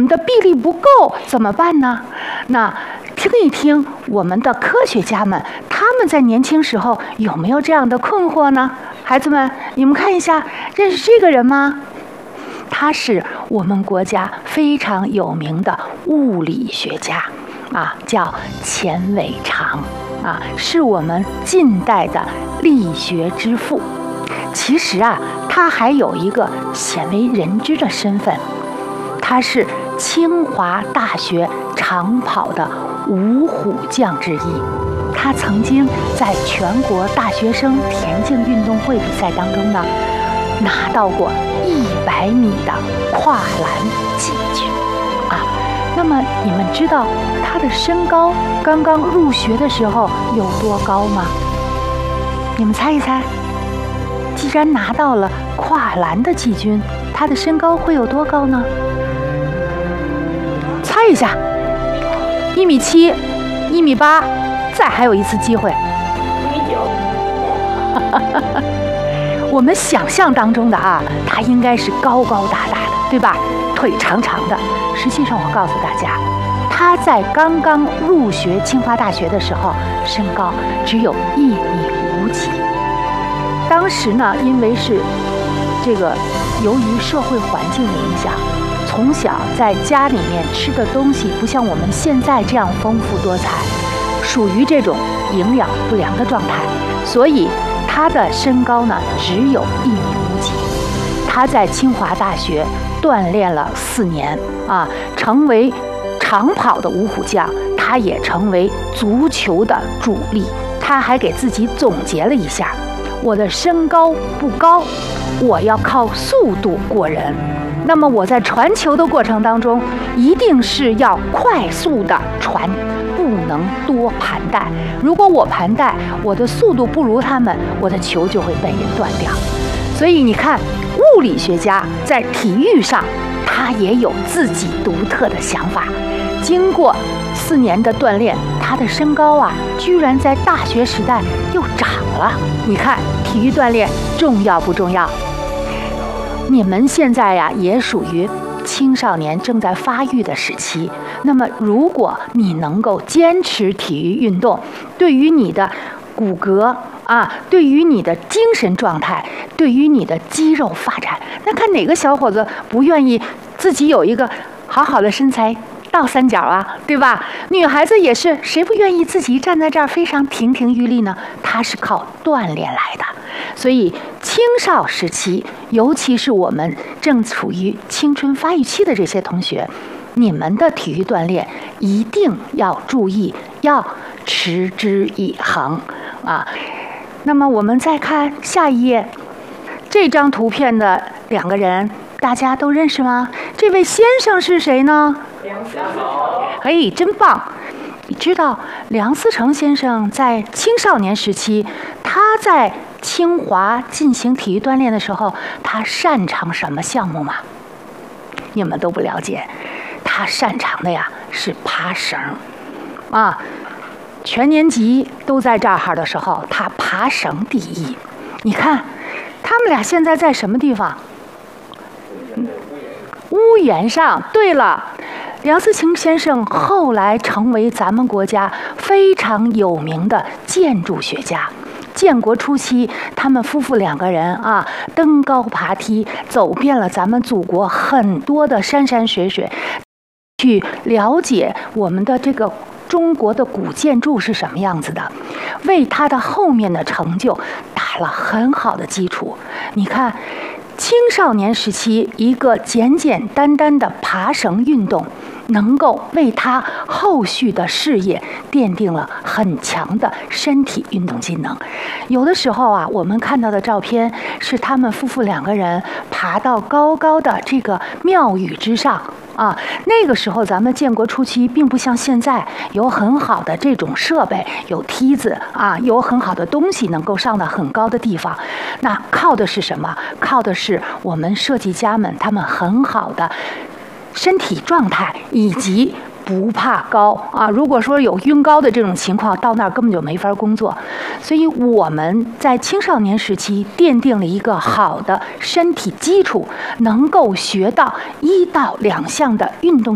的臂力不够怎么办呢？那听一听我们的科学家们，他们在年轻时候有没有这样的困惑呢？孩子们，你们看一下，认识这个人吗？他是我们国家非常有名的物理学家啊，叫钱伟长啊，是我们近代的力学之父。其实啊，他还有一个鲜为人知的身份，他是清华大学长跑的五虎将之一。他曾经在全国大学生田径运动会比赛当中呢，拿到过100米的跨栏季军啊。那么你们知道他的身高刚刚入学的时候有多高吗？你们猜一猜，既然拿到了跨栏的季军，他的身高会有多高呢？猜一下，1.7米、1.8米，再还有一次机会。1.9米。我们想象当中的啊，他应该是高高大大的，对吧？腿长长的。实际上，我告诉大家，他在刚刚入学清华大学的时候，身高只有1.5米几。当时呢，因为是这个由于社会环境的影响，从小在家里面吃的东西不像我们现在这样丰富多彩，属于这种营养不良的状态，所以他的身高呢只有1.5米几。他在清华大学锻炼了4年啊，成为长跑的五虎将，他也成为足球的主力。他还给自己总结了一下，我的身高不高，我要靠速度过人。那么我在传球的过程当中，一定是要快速的传，不能多盘带。如果我盘带，我的速度不如他们，我的球就会被人断掉。所以你看，物理学家在体育上，他也有自己独特的想法。经过4年的锻炼，他的身高啊，居然在大学时代又长了。你看，体育锻炼重要不重要？你们现在呀，也属于青少年正在发育的时期。那么，如果你能够坚持体育运动，对于你的骨骼啊，对于你的精神状态，对于你的肌肉发展，那看哪个小伙子不愿意自己有一个好好的身材？倒三角啊，对吧？女孩子也是，谁不愿意自己站在这儿非常亭亭玉立呢？她是靠锻炼来的。所以青少时期，尤其是我们正处于青春发育期的这些同学，你们的体育锻炼一定要注意，要持之以恒啊。那么我们再看下一页，这张图片的2个人，大家都认识吗？这位先生是谁呢？梁思成。哎，真棒！你知道梁思成先生在青少年时期，他在清华进行体育锻炼的时候，他擅长什么项目吗？你们都不了解，他擅长的呀是爬绳啊。全年级都在这儿的时候，他爬绳第1。你看，他们俩现在在什么地方？屋檐上。对了，梁思成先生后来成为咱们国家非常有名的建筑学家。建国初期，他们夫妇2个人啊，登高爬梯，走遍了咱们祖国很多的山山水水，去了解我们的这个中国的古建筑是什么样子的，为他的后面的成就打了很好的基础。你看，青少年时期一个简简单单的爬绳运动，能够为他后续的事业奠定了很强的身体运动技能。有的时候啊，我们看到的照片是他们夫妇2个人爬到高高的这个庙宇之上啊。那个时候咱们建国初期并不像现在有很好的这种设备，有梯子啊，有很好的东西能够上到很高的地方。那靠的是什么？靠的是我们设计家们他们很好的身体状态以及不怕高啊！如果说有晕高的这种情况，到那儿根本就没法工作。所以我们在青少年时期奠定了一个好的身体基础，能够学到1到2项的运动。